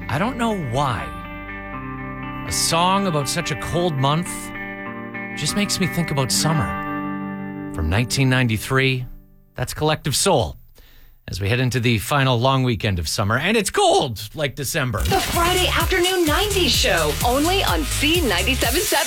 I don't know why. A song about such a cold month just makes me think about summer. From 1993, that's Collective Soul. As we head into the final long weekend of summer, and it's cold like December. The Friday Afternoon 90s Show, only on C97.7